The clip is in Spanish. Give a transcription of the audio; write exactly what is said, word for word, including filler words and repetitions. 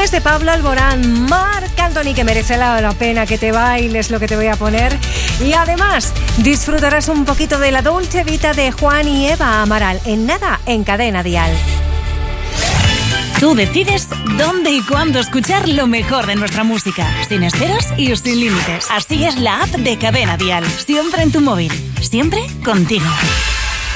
Canciones de Pablo Alborán, Marc Anthony, que merece la, la pena que te bailes lo que te voy a poner. Y además disfrutarás un poquito de la Dolce Vita de Juan y Eva Amaral. En nada, en Cadena Dial. Tú decides dónde y cuándo escuchar lo mejor de nuestra música, sin esperas y sin límites. Así es la app de Cadena Dial, siempre en tu móvil, siempre contigo.